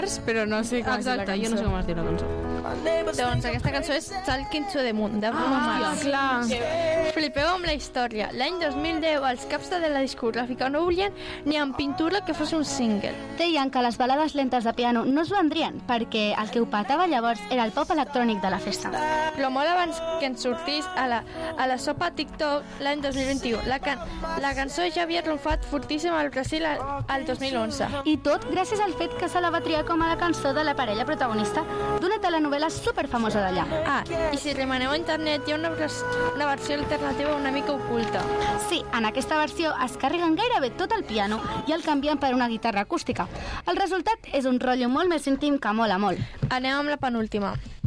Mars, però no sé com es diu la Exacte, cançó. jo no sé com es diu la cançó. Doncs aquesta cançó és Talking to the Moon, de Bruno Mars. Clar. Flipeu amb la història. L'any 2010 els caps de la discogràfica no volien ni en pintura que fos un single. Deien que les balades lentes de piano no es vendrien perquè el que ho petava llavors era el pop electrònic de la festa. Però molt abans que ens sortís a la sopa TikTok l'any 2021. La cançó ja havia triomfat fortíssim al Brasil al 2011. I tot gràcies al fet que se la va triar com a la cançó de la parella protagonista d'una telenovel·la superfamosa d'allà. I si remeneu a internet hi ha una versió alternativa una mica oculta. Sí, en aquesta versió es carreguen gairebé tot el piano i el canvien per una guitarra acústica. El resultat és un rotllo molt més íntim que mola molt. Anem amb la penúltima.